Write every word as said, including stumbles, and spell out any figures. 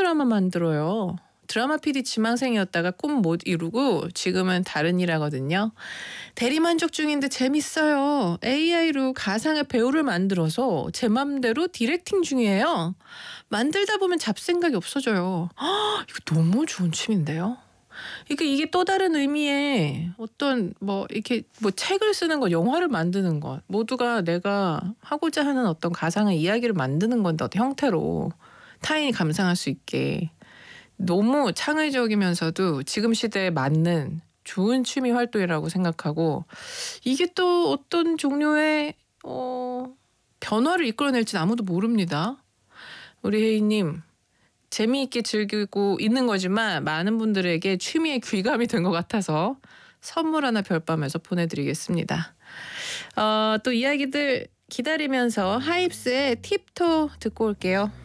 드라마 만들어요. 드라마 피디 지망생이었다가 꿈 못 이루고 지금은 다른 일 하거든요. 대리만족 중인데 재밌어요. 에이아이로 가상의 배우를 만들어서 제 맘대로 디렉팅 중이에요. 만들다 보면 잡생각이 없어져요. 헉, 이거 너무 좋은 취미인데요. 이게 이게 또 다른 의미의 어떤 뭐 이렇게 뭐 책을 쓰는 것, 영화를 만드는 것 모두가 내가 하고자 하는 어떤 가상의 이야기를 만드는 건데 어떤 형태로 타인이 감상할 수 있게 너무 창의적이면서도 지금 시대에 맞는 좋은 취미 활동이라고 생각하고 이게 또 어떤 종류의 어 변화를 이끌어낼지는 아무도 모릅니다. 우리 혜이님 재미있게 즐기고 있는 거지만 많은 분들에게 취미의 귀감이 된 것 같아서 선물 하나 별밤에서 보내드리겠습니다. 어, 또 이야기들 기다리면서 하입스의 팁토 듣고 올게요.